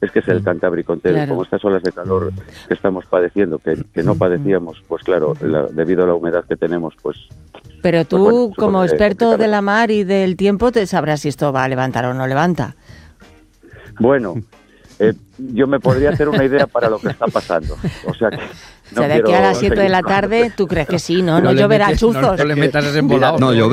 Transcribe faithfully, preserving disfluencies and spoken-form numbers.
es que es el Cantábrico entero. Claro. Con estas olas de calor que estamos padeciendo, que, que no padecíamos, pues claro, la, debido a la humedad que tenemos, pues... Pero tú, pues bueno, como supongo que experto complicado. de la mar y del tiempo, te sabrás si esto va a levantar o no levanta. Bueno, eh, yo me podría hacer una idea para lo que está pasando. O sea que... O sea, de aquí a las siete de la tarde, ¿tú crees que sí, no? No, No le lloverá metes- chuzos. No, no le metas ese embolado. No, yo